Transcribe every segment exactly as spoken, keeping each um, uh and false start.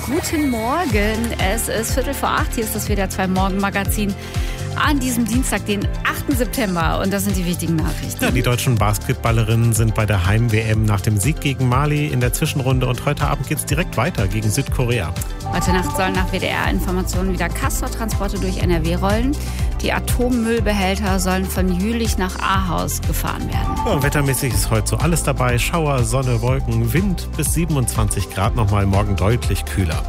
guten Morgen. Es ist Viertel vor acht. Hier ist das W D R zwei Morgenmagazin an diesem Dienstag, den achten September. Und das sind die wichtigen Nachrichten. Ja, die deutschen Basketballerinnen sind bei der Heim-W M nach dem Sieg gegen Mali in der Zwischenrunde. Und heute Abend geht es direkt weiter gegen Südkorea. Heute Nacht sollen nach W D R-Informationen wieder Castor-Transporte durch N R W rollen. Die Atommüllbehälter sollen von Jülich nach Ahaus gefahren werden. Ja, wettermäßig ist heute so alles dabei. Schauer, Sonne, Wolken, Wind bis siebenundzwanzig Grad. Nochmal morgen deutlich kühler.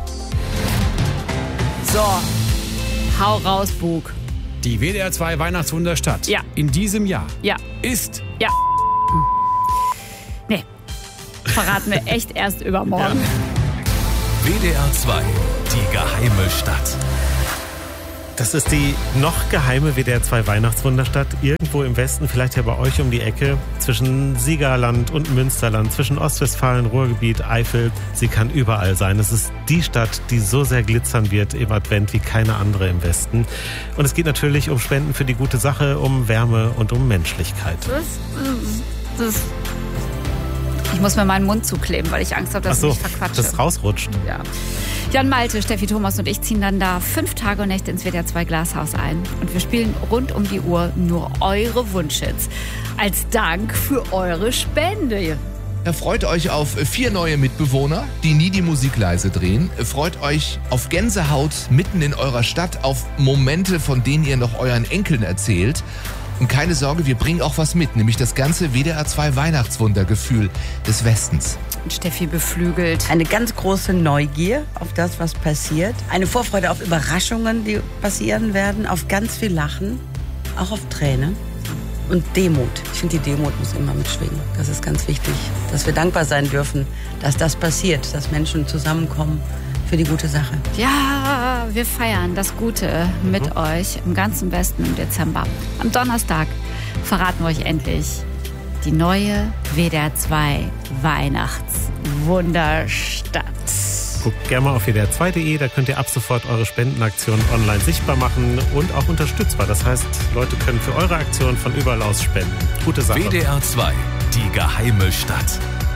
So, hau raus, Bug. Die W D R zwei Weihnachtswunderstadt Ja. in diesem Jahr Ja. ist... Ja. Hm. Nee, verraten wir echt erst übermorgen. W D R zwei, die geheime Stadt. Das ist die noch geheime W D R zwei Weihnachtswunderstadt. Irgendwo im Westen, vielleicht ja bei euch um die Ecke, zwischen Siegerland und Münsterland, zwischen Ostwestfalen, Ruhrgebiet, Eifel. Sie kann überall sein. Es ist die Stadt, die so sehr glitzern wird im Advent wie keine andere im Westen. Und es geht natürlich um Spenden für die gute Sache, um Wärme und um Menschlichkeit. Das, das, das. Ich muss mir meinen Mund zukleben, weil ich Angst habe, dass Ach so, ich mich verquatsche. das rausrutscht. Ja. Jan Malte, Steffi Thomas und ich ziehen dann da fünf Tage und Nächte ins W D R zwei Glashaus ein. Und wir spielen rund um die Uhr nur eure Wunschhits. Als Dank für eure Spende. Freut euch auf vier neue Mitbewohner, die nie die Musik leise drehen. Freut euch auf Gänsehaut mitten in eurer Stadt, auf Momente, von denen ihr noch euren Enkeln erzählt. Und keine Sorge, wir bringen auch was mit, nämlich das ganze W D R zwei Weihnachtswundergefühl des Westens. Und Steffi beflügelt. Eine ganz große Neugier auf das, was passiert. Eine Vorfreude auf Überraschungen, die passieren werden. Auf ganz viel Lachen, auch auf Tränen. Und Demut. Ich finde, die Demut muss immer mitschwingen. Das ist ganz wichtig, dass wir dankbar sein dürfen, dass das passiert, dass Menschen zusammenkommen für die gute Sache. Ja, wir feiern das Gute mit mhm. euch im ganzen Westen im Dezember. Am Donnerstag verraten wir euch endlich die neue W D R zwei Weihnachtswunderstadt. Guckt gerne mal auf W D R zwei punkt de, da könnt ihr ab sofort eure Spendenaktionen online sichtbar machen und auch unterstützbar. Das heißt, Leute können für eure Aktion von überall aus spenden. Gute Sache. W D R zwei, die geheime Stadt.